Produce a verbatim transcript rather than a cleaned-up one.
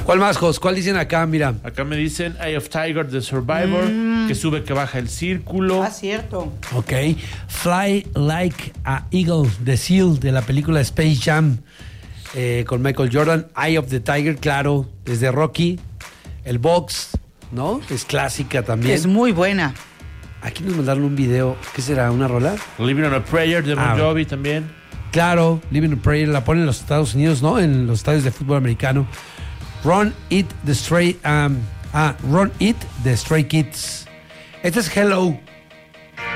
¿Cuál más, Jos? ¿Cuál dicen acá? Mira. Acá me dicen Eye of Tiger, The Survivor, mm. que sube, que baja el círculo. Ah, cierto. Ok. Fly Like a Eagle, The Seal, de la película Space Jam, eh, con Michael Jordan. Eye of the Tiger, claro, desde Rocky. El Box, ¿no? Es clásica también. Es muy buena. Aquí nos mandaron un video. ¿Qué será? ¿Una rola? Living on a Prayer, de Bon Ah. Jovi también. Claro, Living on a Prayer, la ponen en los Estados Unidos, ¿no? En los estadios de fútbol americano. Run It, The Stray... Um, ah, Run It, The Stray Kids. Este es Hello,